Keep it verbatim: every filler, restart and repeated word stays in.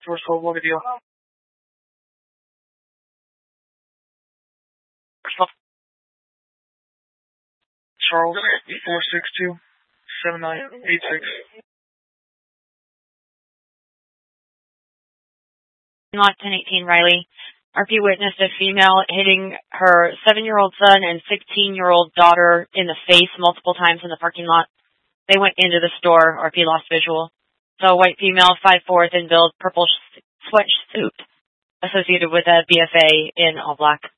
Source twelve, what video? Charles, four six two, seven nine eight six. Lot ten eighteen Riley. R P witnessed a female hitting her seven-year-old son and sixteen-year-old daughter in the face multiple times in the parking lot. They went into the store. R P lost visual. Saw a white female, five four, thin build, purple sweatsuit, associated with a B F A in all black.